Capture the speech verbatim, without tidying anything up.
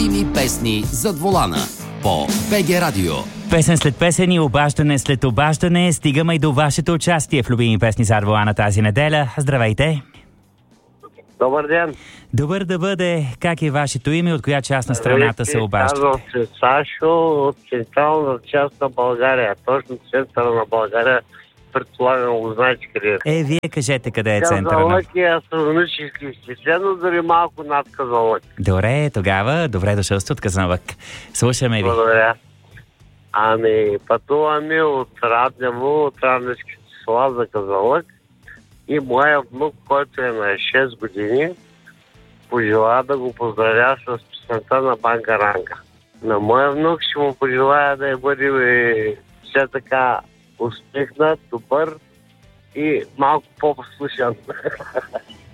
любими песни зад волана по БГ Радио. Песен след песен и обаждане след обаждане стигаме и до вашето участие в любими песни зад волана тази неделя. Здравейте! Добър ден! Добър да бъде. Как е вашето име? От коя част на страната се обаждате? Казвам се Сашо от централна част на България. Точно центъра на България. Предполагам, го знаете къде е. Е, вие кажете къде е центъра на... Казалък е астрономически изчислен, но дори малко над Казалък. Добре, тогава добре дошъл сте от Казанлък. Слушаме ви. Благодаря. Ами, пътуваме от Раднево, от Радневските села за Казалък и моя внук, който е на шест години, пожела да го поздравя с песента на Бангаранга. На моя внук ще му пожелая да я бъде все така успехнат, добър и малко по-послушан.